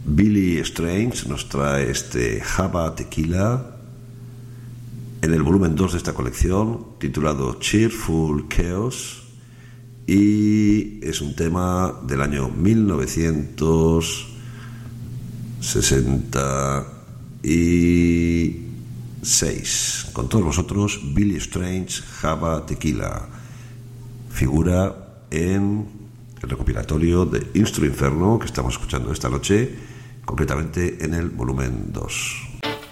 Billy Strange nos trae este Java Tequila en el volumen 2 de esta colección, titulado Cheerful Chaos, y es un tema del año 1966. Con todos vosotros, Billy Strange, Java Tequila. Figura en el recopilatorio de Instru Inferno que estamos escuchando esta noche, concretamente en el volumen 2.